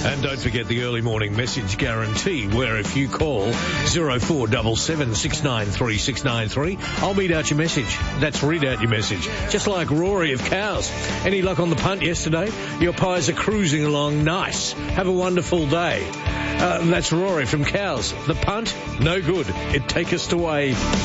And don't forget the early morning message guarantee, where if you call 0477 693 693, I'll read out your message. That's read out your message. Just like Rory of Cows. Any luck on the punt yesterday? Your pies are cruising along nice. Have a wonderful day. That's Rory from Cows. The punt? No good. It take us away.